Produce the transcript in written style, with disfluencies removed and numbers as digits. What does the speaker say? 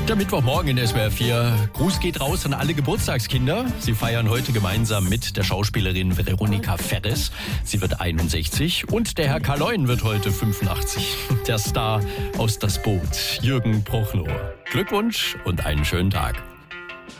Der Mittwochmorgen in SWR 4. Gruß geht raus an alle Geburtstagskinder. Sie feiern heute gemeinsam mit der Schauspielerin Veronika Ferres. Sie wird 61 und der Herr Kaloin wird heute 85. Der Star aus Das Boot, Jürgen Prochnow. Glückwunsch und einen schönen Tag.